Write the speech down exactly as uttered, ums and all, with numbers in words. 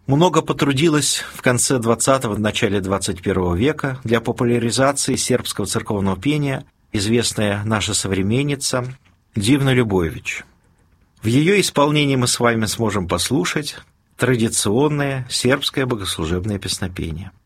много потрудилась в конце двадцатого, начале двадцать первого века для популяризации сербского церковного пения известная наша современница Дивна Любович. В ее исполнении мы с вами сможем послушать традиционное сербское богослужебное песнопение.